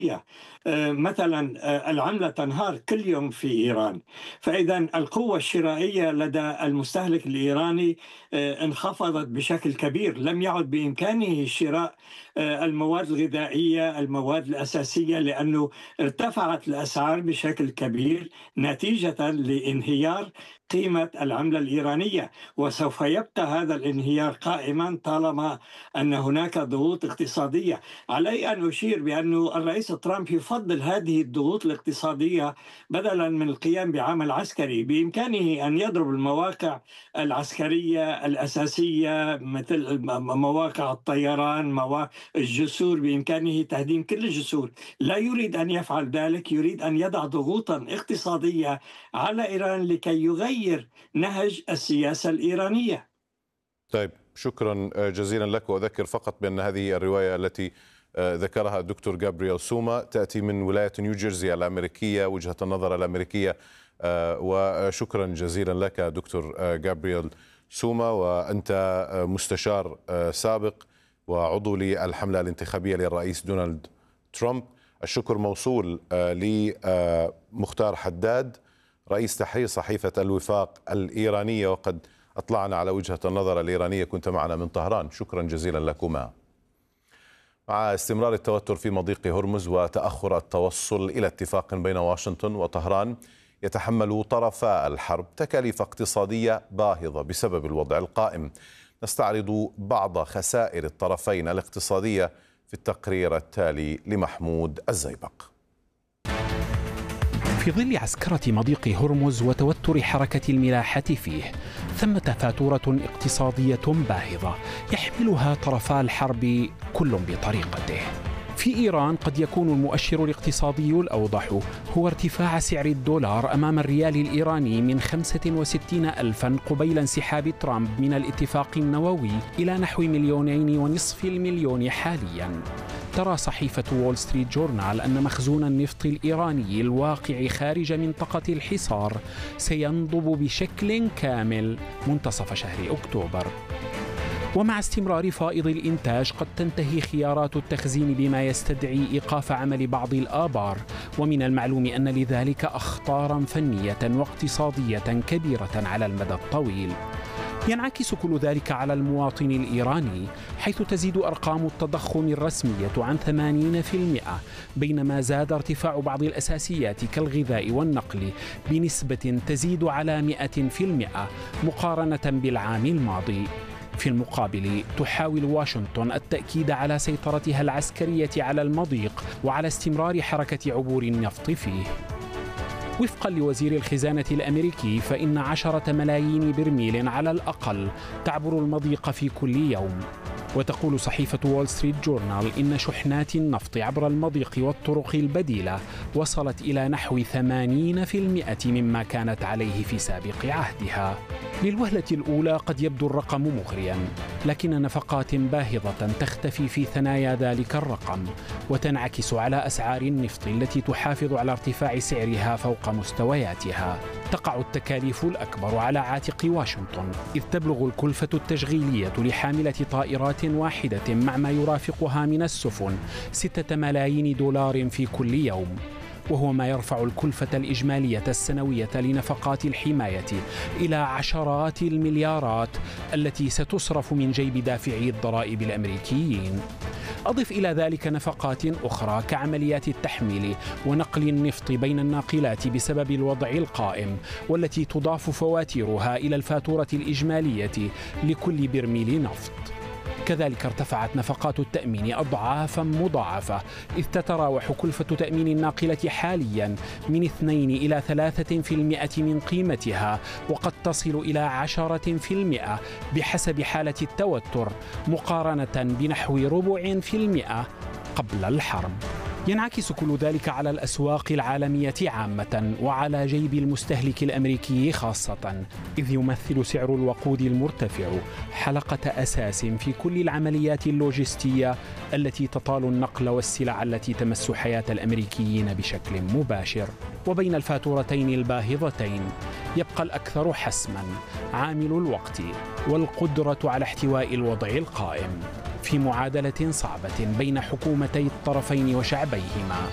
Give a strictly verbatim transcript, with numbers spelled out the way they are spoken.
آه، مثلا آه، العملة تنهار كل يوم في إيران. فإذا القوة الشرائية لدى المستهلك الإيراني آه، انخفضت بشكل كبير. لم يعد بإمكانه شراء آه، المواد الغذائية، المواد الأساسية، لأنه ارتفعت الأسعار بشكل كبير نتيجة لانهيار قيمة العملة الإيرانية. وسوف يبقى هذا الانهيار قائما طالما أن هناك ضغوط اقتصادية. علي أن أشير بأن الرئيس ترامب يفضل هذه الضغوط الاقتصادية بدلا من القيام بعمل عسكري. بإمكانه أن يضرب المواقع العسكرية الأساسية مثل مواقع الطيران، مواقع الجسور، بإمكانه تهديم كل الجسور. لا يريد أن يفعل ذلك، يريد أن يضع ضغوطا اقتصادية على إيران لكي يغير نهج السياسة الإيرانية. طيب، شكرا جزيلا لك. وأذكر فقط بأن هذه الرواية التي ذكرها الدكتور جابرييل سوما تأتي من ولاية نيوجيرسي الأمريكية، وجهة النظر الأمريكية. وشكرا جزيلا لك دكتور جابرييل سوما، وأنت مستشار سابق وعضو للحملة الانتخابية للرئيس دونالد ترامب. الشكر موصول لمختار حداد رئيس تحرير صحيفة الوفاق الإيرانية، وقد أطلعنا على وجهة النظر الإيرانية. كنت معنا من طهران، شكرا جزيلا لكما. مع استمرار التوتر في مضيق هرمز وتأخر التوصل إلى اتفاق بين واشنطن وطهران، يتحمل طرفا الحرب تكاليف اقتصادية باهظة بسبب الوضع القائم. نستعرض بعض خسائر الطرفين الاقتصادية في التقرير التالي لمحمود الزيبق. في ظل عسكرة مضيق هرمز وتوتر حركة الملاحة فيه، ثمة فاتورة اقتصادية باهظة يحملها طرفا الحرب كل بطريقته. في إيران قد يكون المؤشر الاقتصادي الأوضح هو ارتفاع سعر الدولار أمام الريال الإيراني من خمسة وستين ألفا قبيل انسحاب ترامب من الاتفاق النووي إلى نحو مليونين ونصف المليون حالياً. ترى صحيفة وول ستريت جورنال أن مخزون النفط الإيراني الواقع خارج منطقة الحصار سينضب بشكل كامل منتصف شهر أكتوبر. ومع استمرار فائض الإنتاج قد تنتهي خيارات التخزين بما يستدعي إيقاف عمل بعض الآبار، ومن المعلوم أن لذلك أخطارا فنية واقتصادية كبيرة على المدى الطويل. ينعكس كل ذلك على المواطن الإيراني، حيث تزيد أرقام التضخم الرسمية عن ثمانين بالمئة، بينما زاد ارتفاع بعض الأساسيات كالغذاء والنقل بنسبة تزيد على مئة بالمئة مقارنة بالعام الماضي. في المقابل تحاول واشنطن التأكيد على سيطرتها العسكرية على المضيق وعلى استمرار حركة عبور النفط فيه. وفقا لوزير الخزانة الأمريكي، فإن عشرة ملايين برميل على الأقل تعبر المضيق في كل يوم. وتقول صحيفة وول ستريت جورنال إن شحنات النفط عبر المضيق والطرق البديلة وصلت إلى نحو ثمانين بالمئة مما كانت عليه في سابق عهدها. للوهلة الأولى قد يبدو الرقم مغريا، لكن نفقات باهظة تختفي في ثنايا ذلك الرقم وتنعكس على أسعار النفط التي تحافظ على ارتفاع سعرها فوق مستوياتها. تقع التكاليف الأكبر على عاتق واشنطن، إذ تبلغ الكلفة التشغيلية لحاملة طائرات واحدة مع ما يرافقها من السفن ستة ملايين دولار في كل يوم، وهو ما يرفع الكلفة الإجمالية السنوية لنفقات الحماية إلى عشرات المليارات التي ستصرف من جيب دافعي الضرائب الأمريكيين. أضف إلى ذلك نفقات أخرى كعمليات التحميل ونقل النفط بين الناقلات بسبب الوضع القائم، والتي تضاف فواتيرها إلى الفاتورة الإجمالية لكل برميل نفط. كذلك ارتفعت نفقات التأمين أضعافا مضاعفة، إذ تتراوح كلفة تأمين الناقلة حاليا من اثنين إلى ثلاثة في المئة من قيمتها، وقد تصل إلى عشرة في المئة بحسب حالة التوتر، مقارنة بنحو ربع في المئة قبل الحرب. ينعكس كل ذلك على الأسواق العالمية عامة وعلى جيب المستهلك الأمريكي خاصة، إذ يمثل سعر الوقود المرتفع حلقة أساس في كل العمليات اللوجستية التي تطال النقل والسلع التي تمس حياة الأمريكيين بشكل مباشر. وبين الفاتورتين الباهظتين يبقى الأكثر حسما عامل الوقت والقدرة على احتواء الوضع القائم في معادلة صعبة بين حكومتي الطرفين وشعبيهما.